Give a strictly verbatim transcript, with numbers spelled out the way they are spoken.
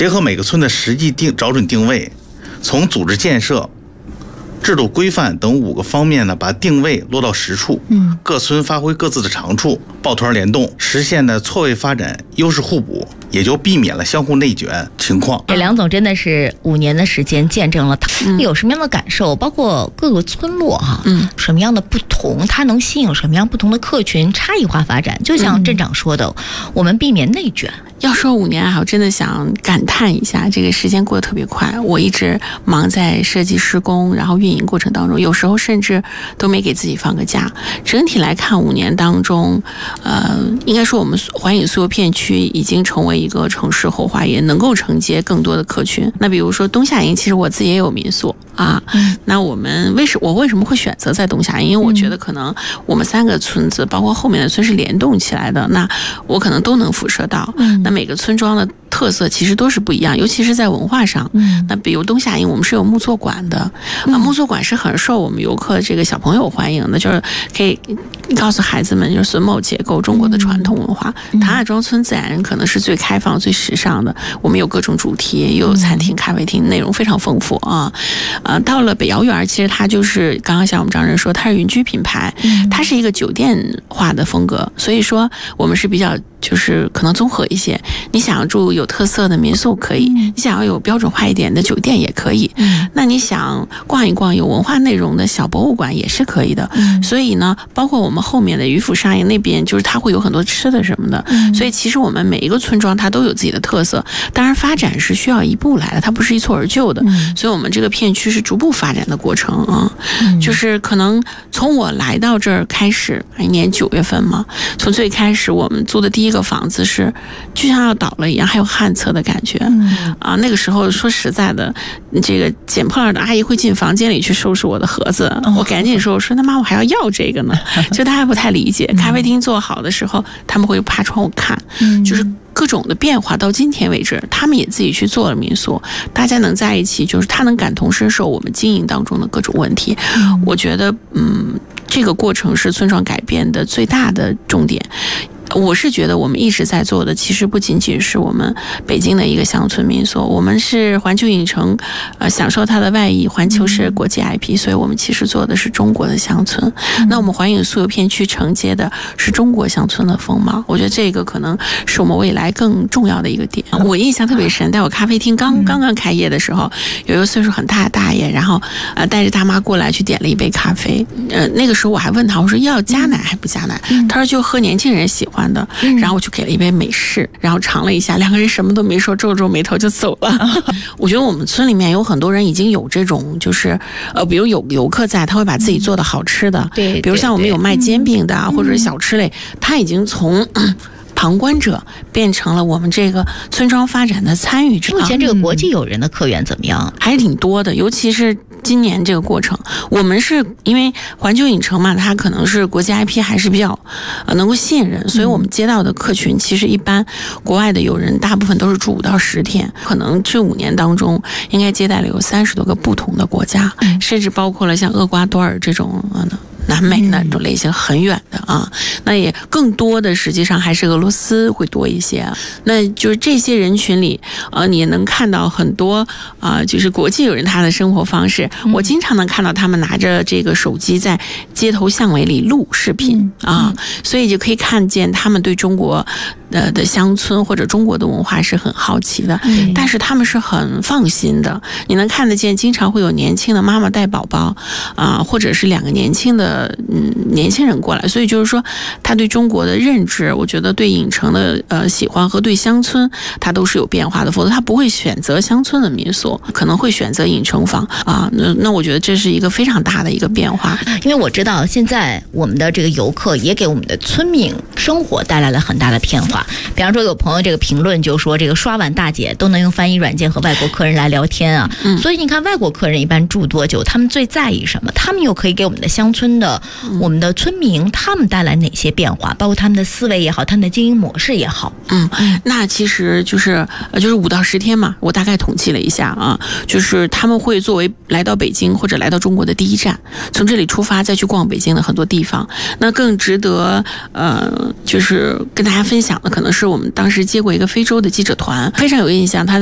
结合每个村的实际定找准定位，从组织建设、制度规范等五个方面呢，把定位落到实处，嗯，各村发挥各自的长处，抱团联动，实现的错位发展、优势互补，也就避免了相互内卷情况。 这梁总真的是五年的时间见证了他、嗯、有什么样的感受，包括各个村落哈、啊，嗯，什么样的不同，它能吸引什么样不同的客群，差异化发展。就像镇长说的，嗯、我们避免内卷。 要说五年啊，我真的想感叹一下，这个时间过得特别快。我一直忙在设计施工，然后运营过程当中，有时候甚至都没给自己放个假。整体来看，五年当中，呃，应该说我们环影苏油片区已经成为一个城市后花园，能够承接更多的客群。那比如说东夏营，其实我自己也有民宿啊。嗯、那我们为什我为什么会选择在东夏营？因为我觉得可能我们三个村子，包括后面的村是联动起来的，那我可能都能辐射到。嗯、那每个村庄的特色其实都是不一样，尤其是在文化上。嗯、那比如东夏营，我们是有木作馆的，啊，木作馆是很受我们游客这个小朋友欢迎的，就是可以告诉孩子们，就是榫卯结构中国的传统文化。嗯、唐雅庄村自然可能是最开放、最时尚的，我们有各种主题，又有餐厅、咖啡厅，内容非常丰富啊。呃，到了北窑园，其实它就是刚刚像我们张人说，它是云居品牌，它是一个酒店化的风格，所以说我们是比较就是可能综合一些。你想要住有特色的民宿可以，你想要有标准化一点的酒店也可以。那你想逛一逛有文化内容的小博物馆也是可以的。所以呢，包括我们后面的渔府商业那边，就是它会有很多吃的什么的。所以其实我们每一个村庄它都有自己的特色，当然发展是需要一步来的，它不是一蹴而就的。所以我们这个片区是逐步发展的过程啊。就是可能从我来到这儿开始，一年九月份嘛，从最开始我们租的第一个房子是就像要倒了一样，还有旱厕的感觉。嗯、啊，那个时候说实在的，这个捡破烂的阿姨会进房间里去收拾我的盒子，哦、我赶紧说，我说那妈我还要要这个呢，就他还不太理解。嗯、咖啡厅做好的时候，他们会爬窗户看，嗯、就是各种的变化。到今天为止，他们也自己去做了民宿，大家能在一起，就是他能感同身受我们经营当中的各种问题。嗯、我觉得，嗯，这个过程是村庄改变的最大的重点。我是觉得我们一直在做的，其实不仅仅是我们北京的一个乡村民宿，我们是环球影城，呃，享受它的外溢，环球是国际 I P， 所以我们其实做的是中国的乡村。嗯、那我们环影苏油片区承接的是中国乡村的风貌，我觉得这个可能是我们未来更重要的一个点。我印象特别深，在我咖啡厅刚刚刚开业的时候，有一个岁数很大的大爷，然后呃带着大妈过来去点了一杯咖啡，呃，那个时候我还问他，我说要加奶还不加奶？嗯、他说就喝年轻人喜欢的，然后我就给了一杯美式，然后尝了一下，两个人什么都没说，皱皱眉头就走了。我觉得我们村里面有很多人已经有这种，就是呃，比如有游客在，他会把自己做的好吃的，对，比如像我们有卖煎饼的，或者是小吃类，他已经从旁观者变成了我们这个村庄发展的参与者。 目前这个国际友人的客源怎么样？ 还是挺多的，尤其是今年这个过程，我们是因为环球影城嘛，它可能是国际 I P 还是比较呃能够信任，所以我们接到的客群其实一般国外的友人大部分都是住五到十天，可能这五年当中应该接待了有三十多个不同的国家，嗯、甚至包括了像厄瓜多尔这种呃南美那种类型很远的啊，那也更多的实际上还是俄罗斯会多一些。那就是这些人群里，呃，你也能看到很多啊、呃，就是国际友人他的生活方式。我经常能看到他们拿着这个手机在街头巷尾里录视频啊，所以就可以看见他们对中国的的乡村或者中国的文化是很好奇的，但是他们是很放心的。你能看得见，经常会有年轻的妈妈带宝宝啊、呃，或者是两个年轻的。嗯，年轻人过来，所以就是说，他对中国的认知，我觉得对影城的呃喜欢和对乡村，他都是有变化的。否则他不会选择乡村的民宿，可能会选择影城房啊。那那我觉得这是一个非常大的一个变化。 因为我知道现在我们的这个游客也给我们的村民生活带来了很大的变化。比方说，有朋友这个评论就说，这个刷碗大姐都能用翻译软件和外国客人来聊天啊。嗯、所以你看，外国客人一般住多久？他们最在意什么？他们又可以给我们的乡村的。我们的村民他们带来哪些变化，包括他们的思维也好，他们的经营模式也好。 嗯，那其实就是呃，就是五到十天嘛，我大概统计了一下啊，就是他们会作为来到北京或者来到中国的第一站，从这里出发再去逛北京的很多地方。那更值得呃，就是跟大家分享的，可能是我们当时接过一个非洲的记者团，非常有印象，他